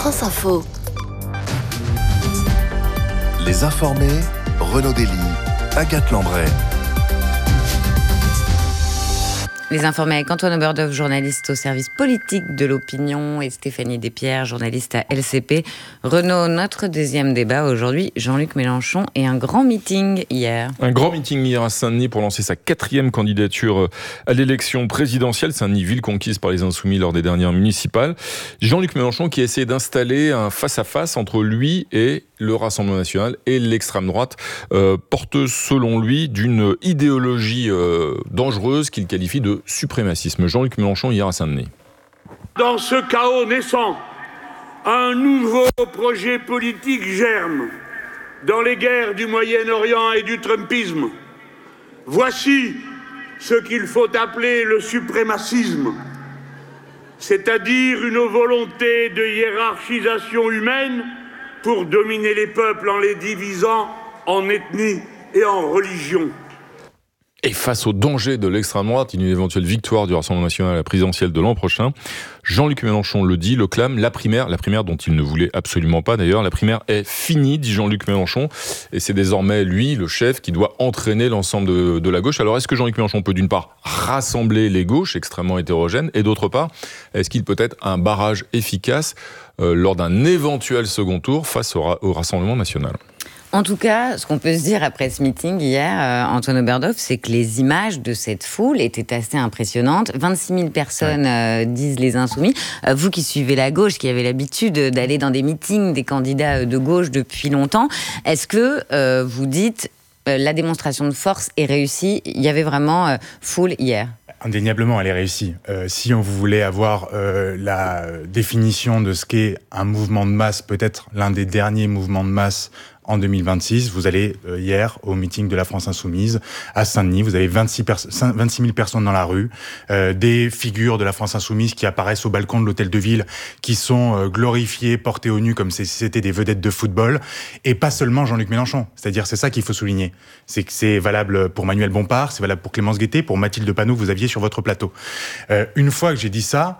France Info. Les informés, Renaud Dely, Agathe Lambray. Les informés avec Antoine Oberhof, journaliste au service politique de l'opinion, et Stéphanie Despierres, journaliste à LCP. Renaud, notre deuxième débat aujourd'hui, Jean-Luc Mélenchon et un grand meeting hier. Un grand meeting hier à Saint-Denis pour lancer sa 4e candidature à l'élection présidentielle. Saint-Denis, ville conquise par les Insoumis lors des dernières municipales. Jean-Luc Mélenchon qui a essayé d'installer un face-à-face entre lui et le Rassemblement national et l'extrême droite, porteuse selon lui d'une idéologie dangereuse qu'il qualifie de suprémacisme. Jean-Luc Mélenchon hier à Saint-Denis. Dans ce chaos naissant, un nouveau projet politique germe dans les guerres du Moyen-Orient et du Trumpisme. Voici ce qu'il faut appeler le suprémacisme, c'est-à-dire une volonté de hiérarchisation humaine pour dominer les peuples en les divisant en ethnie et en religion. Et face au danger de l'extrême droite, une éventuelle victoire du Rassemblement national à la présidentielle de l'an prochain, Jean-Luc Mélenchon le dit, le clame, la primaire dont il ne voulait absolument pas d'ailleurs, la primaire est finie, dit Jean-Luc Mélenchon, et c'est désormais lui, le chef, qui doit entraîner l'ensemble de la gauche. Alors est-ce que Jean-Luc Mélenchon peut d'une part rassembler les gauches extrêmement hétérogènes, et d'autre part, est-ce qu'il peut être un barrage efficace lors d'un éventuel second tour face au Rassemblement national ? En tout cas, ce qu'on peut se dire après ce meeting hier, Antoine Oberhof, c'est que les images de cette foule étaient assez impressionnantes. 26 000 personnes, disent les Insoumis. Vous qui suivez la gauche, qui avez l'habitude d'aller dans des meetings des candidats de gauche depuis longtemps, est-ce que vous dites la démonstration de force est réussie ? Il y avait vraiment foule hier. Indéniablement, elle est réussie. Si on voulait avoir la définition de ce qu'est un mouvement de masse, peut-être l'un des derniers mouvements de masse en 2026, vous allez hier au meeting de la France Insoumise à Saint-Denis, vous avez 26 000 personnes dans la rue, des figures de la France Insoumise qui apparaissent au balcon de l'hôtel de ville, qui sont glorifiées, portées au nu comme si c'était des vedettes de football, et pas seulement Jean-Luc Mélenchon. C'est-à-dire, c'est ça qu'il faut souligner. C'est que c'est valable pour Manuel Bompard, c'est valable pour Clémence Guettet, pour Mathilde Panot que vous aviez sur votre plateau. Une fois que j'ai dit ça,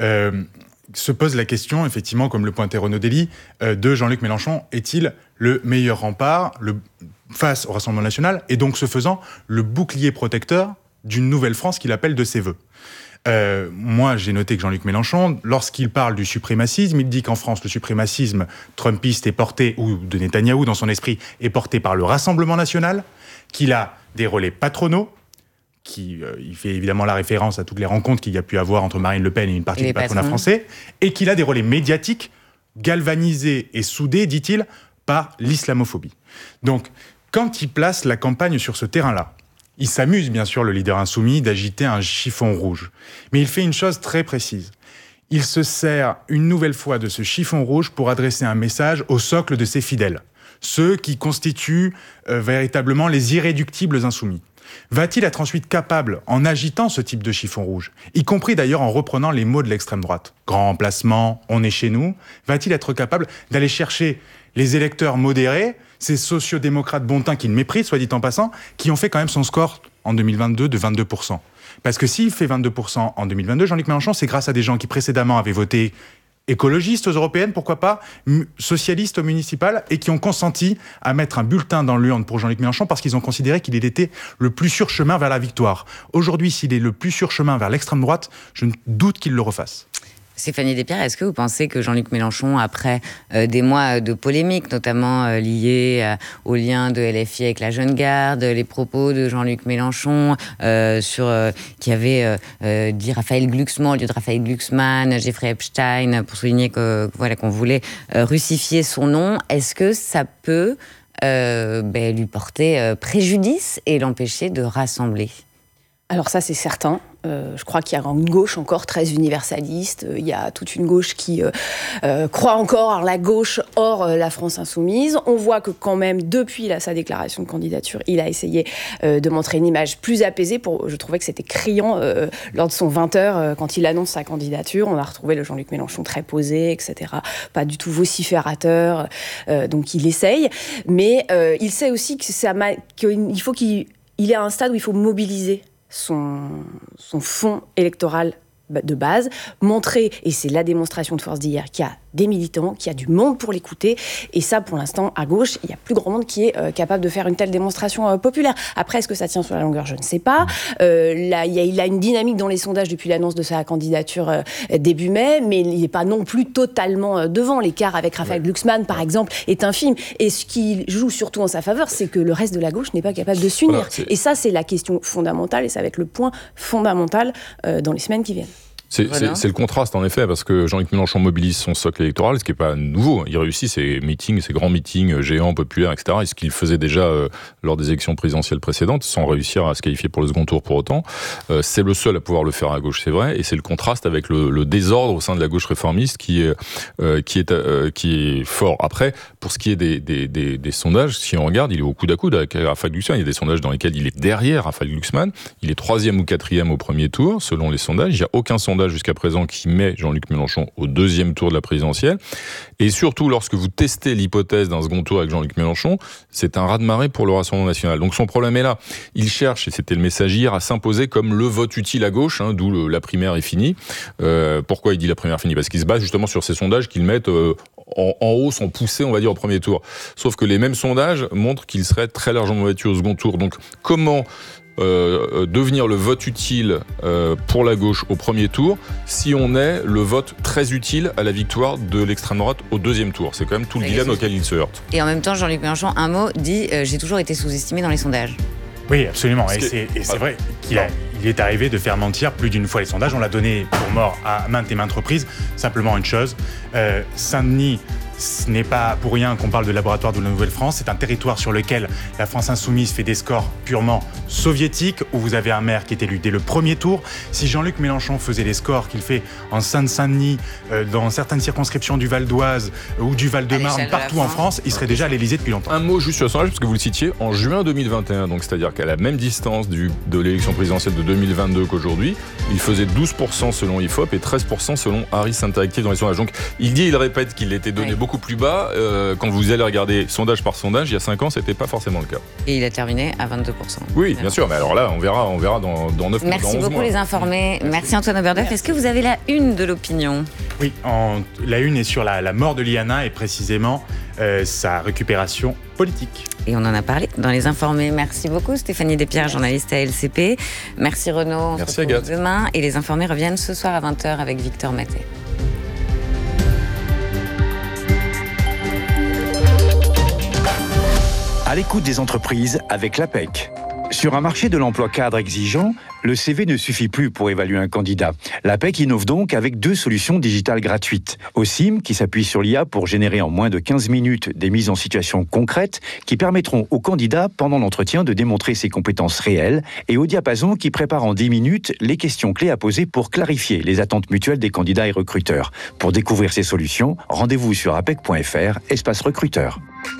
se pose la question, effectivement, comme le pointait Renaud Dely, de Jean-Luc Mélenchon, est-il le meilleur rempart face au Rassemblement national, et donc, ce faisant, le bouclier protecteur d'une nouvelle France qu'il appelle de ses vœux. Moi, j'ai noté que Jean-Luc Mélenchon, lorsqu'il parle du suprémacisme, il dit qu'en France, le suprémacisme trumpiste est porté, ou de Netanyahou dans son esprit, est porté par le Rassemblement national, qu'il a des relais patronaux, il fait évidemment la référence à toutes les rencontres qu'il y a pu avoir entre Marine Le Pen et une partie du patronat français, et qu'il a des relais médiatiques galvanisés et soudés, dit-il, par l'islamophobie. Donc, quand il place la campagne sur ce terrain-là, il s'amuse, bien sûr, le leader insoumis, d'agiter un chiffon rouge. Mais il fait une chose très précise. Il se sert une nouvelle fois de ce chiffon rouge pour adresser un message au socle de ses fidèles, ceux qui constituent véritablement les irréductibles insoumis. Va-t-il être ensuite capable, en agitant ce type de chiffon rouge, y compris d'ailleurs en reprenant les mots de l'extrême droite, grand emplacement, on est chez nous, va-t-il être capable d'aller chercher les électeurs modérés, ces sociodémocrates bontins qu'il méprise, soit dit en passant, qui ont fait quand même son score en 2022 de 22%. Parce que s'il fait 22% en 2022, Jean-Luc Mélenchon, c'est grâce à des gens qui précédemment avaient voté écologistes aux européennes, pourquoi pas, socialistes aux municipales, et qui ont consenti à mettre un bulletin dans l'urne pour Jean-Luc Mélenchon parce qu'ils ont considéré qu'il était le plus sûr chemin vers la victoire. Aujourd'hui, s'il est le plus sûr chemin vers l'extrême droite, je doute qu'il le refasse. Stéphanie Despierres, est-ce que vous pensez que Jean-Luc Mélenchon, après des mois de polémiques, notamment liés au lien de LFI avec la Jeune Garde, les propos de Jean-Luc Mélenchon qui avait dit Raphaël Glucksmann au lieu de Raphaël Glucksmann, Jeffrey Epstein, pour souligner qu'on voulait russifier son nom, est-ce que ça peut lui porter préjudice et l'empêcher de rassembler ? Alors ça, c'est certain. Je crois qu'il y a une gauche encore très universaliste. Il y a toute une gauche qui croit encore à la gauche hors la France insoumise. On voit que quand même, depuis sa déclaration de candidature, il a essayé de montrer une image plus apaisée. Je trouvais que c'était criant lors de son 20h, quand il annonce sa candidature. On a retrouvé le Jean-Luc Mélenchon très posé, etc. Pas du tout vociférateur. Donc il essaye. Mais il sait aussi qu'il faut qu'il est à un stade où il faut mobiliser son fond électoral de base, montrer, et c'est la démonstration de force d'hier, qu'il y a des militants, qu'il y a du monde pour l'écouter. Et ça, pour l'instant, à gauche, il y a plus grand monde qui est capable de faire une telle démonstration populaire. Après, est-ce que ça tient sur la longueur ? Je ne sais pas. Là, il a une dynamique dans les sondages depuis l'annonce de sa candidature début mai, mais il n'est pas non plus totalement devant. L'écart avec Raphaël Glucksmann, par exemple, est infime. Et ce qui joue surtout en sa faveur, c'est que le reste de la gauche n'est pas capable de s'unir. Voilà, et ça, c'est la question fondamentale, et ça va être le point fondamental dans les semaines qui viennent. C'est le contraste, en effet, parce que Jean-Luc Mélenchon mobilise son socle électoral, ce qui n'est pas nouveau. Il réussit ses meetings, ses grands meetings géants, populaires, etc., et ce qu'il faisait déjà lors des élections présidentielles précédentes, sans réussir à se qualifier pour le second tour pour autant. C'est le seul à pouvoir le faire à gauche, c'est vrai, et c'est le contraste avec le désordre au sein de la gauche réformiste qui est fort. Après, pour ce qui est des sondages, si on regarde, il est au coude à coude avec Raphaël Glucksmann. Il y a des sondages dans lesquels il est derrière Raphaël Glucksmann. Il est 3e ou 4e au premier tour, selon les sondages. Il n'y a aucun sondage jusqu'à présent qui met Jean-Luc Mélenchon au 2e tour de la présidentielle. Et surtout, lorsque vous testez l'hypothèse d'un second tour avec Jean-Luc Mélenchon, c'est un raz-de-marée pour le Rassemblement national. Donc son problème est là. Il cherche, et c'était le message hier, à s'imposer comme le vote utile à gauche, d'où la primaire est finie. Pourquoi il dit la primaire finie ? Parce qu'il se base justement sur ces sondages qu'ils mettent en haut, sont poussés, on va dire, au premier tour. Sauf que les mêmes sondages montrent qu'il serait très largement battu au second tour. Donc comment devenir le vote utile pour la gauche au premier tour si on est le vote très utile à la victoire de l'extrême droite au 2e tour. C'est quand même tout le dilemme auquel il se heurte. Et en même temps, Jean-Luc Mélenchon, un mot, dit j'ai toujours été sous-estimé dans les sondages. Oui, absolument. Et c'est vrai qu'il est arrivé de faire mentir plus d'une fois les sondages. On l'a donné pour mort à maintes et maintes reprises. Simplement une chose, Saint-Denis, ce n'est pas pour rien qu'on parle de laboratoire de la Nouvelle-France. C'est un territoire sur lequel la France insoumise fait des scores purement soviétiques, où vous avez un maire qui est élu dès le premier tour. Si Jean-Luc Mélenchon faisait les scores qu'il fait en Seine-Saint-Denis, dans certaines circonscriptions du Val d'Oise ou du Val-de-Marne, partout en France, il serait déjà à l'Élysée depuis longtemps. Un mot juste sur le sondage, parce que vous le citiez, en juin 2021, donc c'est-à-dire qu'à la même distance de l'élection présidentielle de 2022 qu'aujourd'hui, il faisait 12% selon IFOP et 13% selon Harris Interactive dans les sondages. Donc il répète qu'il était donné beaucoup plus bas. Quand vous allez regarder sondage par sondage, il y a 5 ans, c'était pas forcément le cas. Et il a terminé à 22%. Oui, bien sûr, mais alors là, on verra dans 9 mois. Merci beaucoup les informés. Merci Antoine Oberdeuf. Est-ce que vous avez la une de l'opinion ? Oui, la une est sur la mort de Liana et précisément sa récupération politique. Et on en a parlé dans les informés. Merci beaucoup Stéphanie Despierres, journaliste à LCP. Merci Renaud. Merci Agathe. Demain. Et les informés reviennent ce soir à 20h avec Victor Maté. À l'écoute des entreprises avec l'APEC. Sur un marché de l'emploi cadre exigeant, le CV ne suffit plus pour évaluer un candidat. L'APEC innove donc avec 2 solutions digitales gratuites. OSIM, qui s'appuie sur l'IA pour générer en moins de 15 minutes des mises en situation concrètes qui permettront au candidat, pendant l'entretien, de démontrer ses compétences réelles, et au Diapason, qui prépare en 10 minutes les questions clés à poser pour clarifier les attentes mutuelles des candidats et recruteurs. Pour découvrir ces solutions, rendez-vous sur apec.fr, espace recruteur.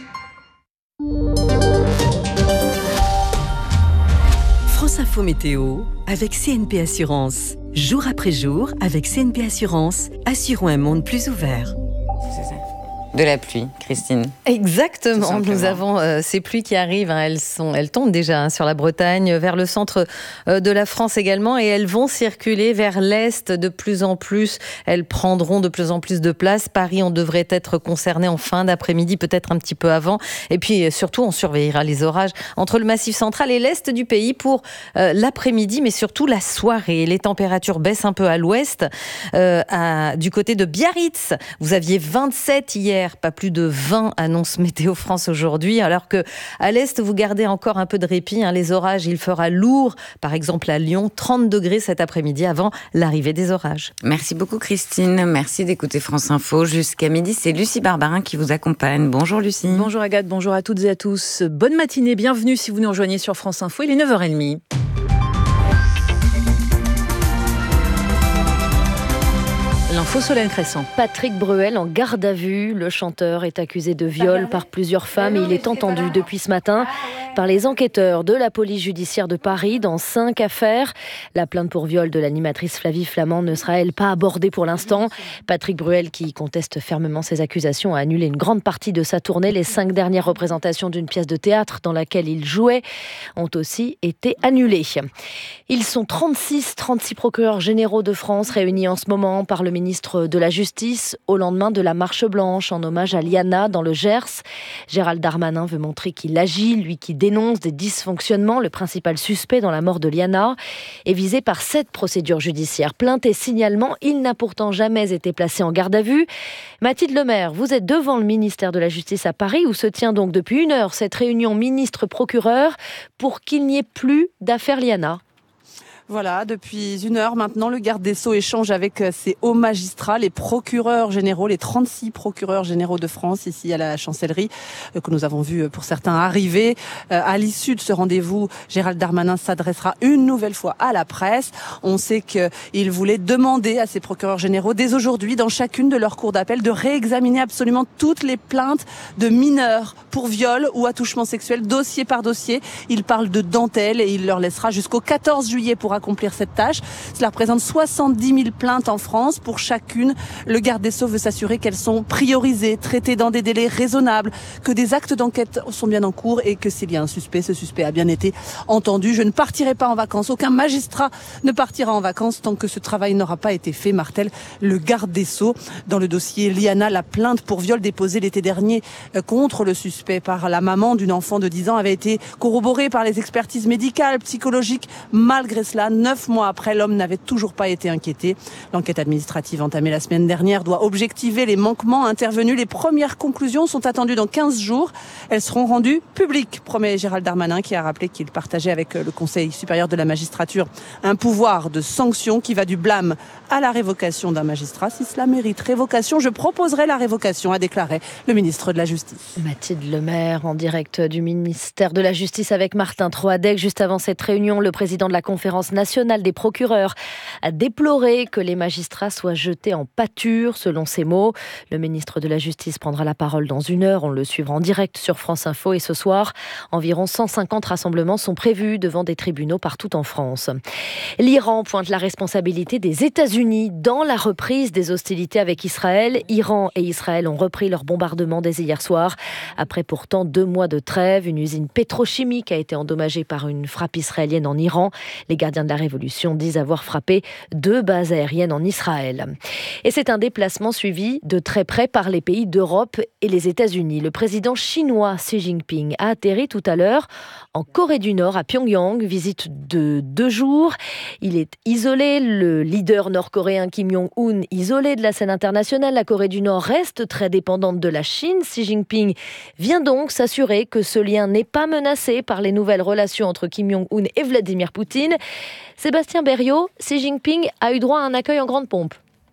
France Info Météo avec CNP Assurance. Jour après jour, avec CNP Assurance, assurons un monde plus ouvert. De la pluie, Christine. Exactement, nous avons ces pluies qui arrivent, elles tombent déjà sur la Bretagne, vers le centre de la France également, et elles vont circuler vers l'est de plus en plus, elles prendront de plus en plus de place. Paris, on devrait être concerné en fin d'après-midi, peut-être un petit peu avant, et puis surtout on surveillera les orages entre le Massif central et l'est du pays pour l'après-midi, mais surtout la soirée. Les températures baissent un peu à l'ouest, du côté de Biarritz, vous aviez 27 hier, pas plus de 20, annonce Météo France aujourd'hui, alors que à l'est, vous gardez encore un peu de répit. Les orages, il fera lourd, par exemple à Lyon, 30 degrés cet après-midi avant l'arrivée des orages. Merci beaucoup Christine, merci d'écouter France Info. Jusqu'à midi, c'est Lucie Barbarin qui vous accompagne. Bonjour Lucie. Bonjour Agathe, bonjour à toutes et à tous. Bonne matinée, bienvenue si vous nous rejoignez sur France Info, il est 9h30. L'info Solène Crescent. Patrick Bruel en garde à vue. Le chanteur est accusé de viol par plusieurs femmes et il est entendu depuis ce matin par les enquêteurs de la police judiciaire de Paris dans 5 affaires. La plainte pour viol de l'animatrice Flavie Flament ne sera, elle, pas abordée pour l'instant. Patrick Bruel, qui conteste fermement ces accusations, a annulé une grande partie de sa tournée. Les 5 dernières représentations d'une pièce de théâtre dans laquelle il jouait ont aussi été annulées. Ils sont 36 procureurs généraux de France réunis en ce moment par le ministre de la Justice au lendemain de la marche blanche en hommage à Liana dans le Gers. Gérald Darmanin veut montrer qu'il agit, lui qui dénonce des dysfonctionnements. Le principal suspect dans la mort de Liana est visé par 7 procédures judiciaires. Plainte et signalement, il n'a pourtant jamais été placé en garde à vue. Mathilde Lemaire, vous êtes devant le ministère de la Justice à Paris où se tient donc depuis 1 heure cette réunion ministre-procureur pour qu'il n'y ait plus d'affaire Liana. Voilà, depuis 1 heure maintenant, le garde des Sceaux échange avec ses hauts magistrats, les procureurs généraux, les 36 procureurs généraux de France, ici à la Chancellerie, que nous avons vu pour certains arriver. À l'issue de ce rendez-vous, Gérald Darmanin s'adressera une nouvelle fois à la presse. On sait qu'il voulait demander à ces procureurs généraux, dès aujourd'hui, dans chacune de leurs cours d'appel, de réexaminer absolument toutes les plaintes de mineurs pour viol ou attouchement sexuel, dossier par dossier. Il parle de dentelle et il leur laissera jusqu'au 14 juillet pour accomplir cette tâche. Cela représente 70 000 plaintes en France. Pour chacune, le garde des Sceaux veut s'assurer qu'elles sont priorisées, traitées dans des délais raisonnables, que des actes d'enquête sont bien en cours et que s'il y a un suspect, ce suspect a bien été entendu. Je ne partirai pas en vacances. Aucun magistrat ne partira en vacances tant que ce travail n'aura pas été fait, martèle le garde des Sceaux. Dans le dossier Liana, la plainte pour viol déposée l'été dernier contre le suspect par la maman d'une enfant de 10 ans avait été corroborée par les expertises médicales, psychologiques. Malgré cela, 9 mois après, l'homme n'avait toujours pas été inquiété. L'enquête administrative entamée la semaine dernière doit objectiver les manquements intervenus. Les premières conclusions sont attendues dans 15 jours. Elles seront rendues publiques, promet Gérald Darmanin, qui a rappelé qu'il partageait avec le Conseil supérieur de la magistrature un pouvoir de sanction qui va du blâme à la révocation d'un magistrat. Si cela mérite révocation, je proposerai la révocation, a déclaré le ministre de la Justice. Mathilde Lemaire, en direct du ministère de la Justice avec Martin Troadec. Juste avant cette réunion, le président de la conférence nationale des procureurs a déploré que les magistrats soient jetés en pâture, selon ses mots. Le ministre de la Justice prendra la parole dans 1 heure. On le suivra en direct sur France Info. Et ce soir, environ 150 rassemblements sont prévus devant des tribunaux partout en France. L'Iran pointe la responsabilité des États-Unis dans la reprise des hostilités avec Israël. Iran et Israël ont repris leur bombardement dès hier soir. Après pourtant 2 mois de trêve, une usine pétrochimique a été endommagée par une frappe israélienne en Iran. Les gardiens de la Révolution disent avoir frappé 2 bases aériennes en Israël. Et c'est un déplacement suivi de très près par les pays d'Europe et les États-Unis. Le président chinois Xi Jinping a atterri tout à l'heure en Corée du Nord, à Pyongyang, visite de 2 jours. Il est isolé, le leader nord-coréen Kim Jong-un isolé de la scène internationale. La Corée du Nord reste très dépendante de la Chine. Xi Jinping vient donc s'assurer que ce lien n'est pas menacé par les nouvelles relations entre Kim Jong-un et Vladimir Poutine. Sébastien Berriot, Xi Jinping a eu droit à un accueil en grande pompe.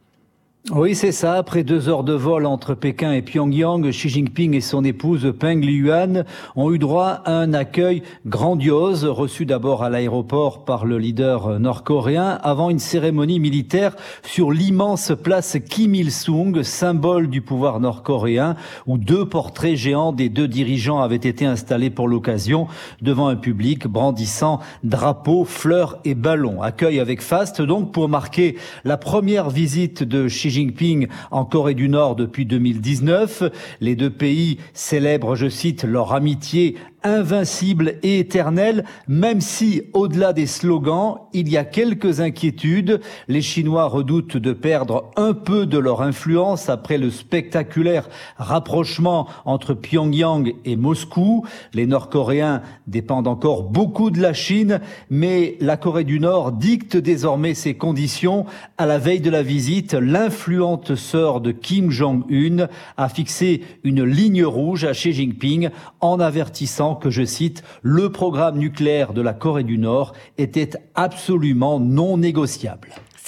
Oui, c'est ça. Après 2 heures de vol entre Pékin et Pyongyang, Xi Jinping et son épouse Peng Liyuan ont eu droit à un accueil grandiose, reçu d'abord à l'aéroport par le leader nord-coréen, avant une cérémonie militaire sur l'immense place Kim Il-sung, symbole du pouvoir nord-coréen, où 2 portraits géants des 2 dirigeants avaient été installés pour l'occasion, devant un public brandissant drapeaux, fleurs et ballons. Accueil avec faste, donc, pour marquer la première visite de Xi Jinping en Corée du Nord depuis 2019. Les 2 pays célèbrent, je cite, leur amitié invincible et éternelle, même si, au-delà des slogans, il y a quelques inquiétudes. Les Chinois redoutent de perdre un peu de leur influence après le spectaculaire rapprochement entre Pyongyang et Moscou. Les Nord-Coréens dépendent encore beaucoup de la Chine, mais la Corée du Nord dicte désormais ses conditions. À la veille de la visite, l'influente sœur de Kim Jong-un a fixé une ligne rouge à Xi Jinping en avertissant que, je cite, le programme nucléaire de la Corée du Nord était absolument non négociable.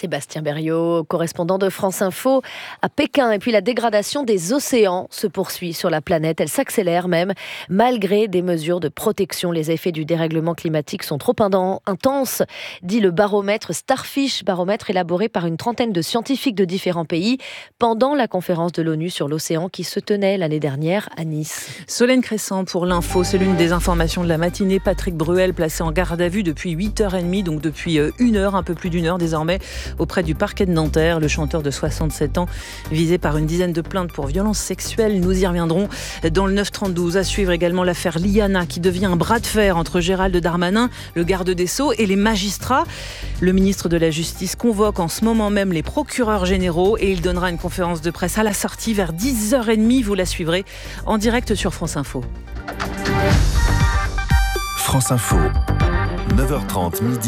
Sébastien Berriot, correspondant de France Info à Pékin. Et puis la dégradation des océans se poursuit sur la planète. Elle s'accélère même, malgré des mesures de protection. Les effets du dérèglement climatique sont trop intenses, dit le baromètre Starfish, baromètre élaboré par une trentaine de scientifiques de différents pays pendant la conférence de l'ONU sur l'océan qui se tenait l'année dernière à Nice. Solène Crescent pour l'info, c'est l'une des informations de la matinée. Patrick Bruel placé en garde à vue depuis 8h30, donc depuis une heure, un peu plus d'une heure désormais, auprès du parquet de Nanterre. Le chanteur de 67 ans, visé par une dizaine de plaintes pour violences sexuelles. Nous y reviendrons dans le 9-32. À suivre également l'affaire Liana, qui devient un bras de fer entre Gérald Darmanin, le garde des Sceaux, et les magistrats. Le ministre de la Justice convoque en ce moment même les procureurs généraux et il donnera une conférence de presse à la sortie vers 10h30. Vous la suivrez en direct sur France Info. France Info, 9h30 midi.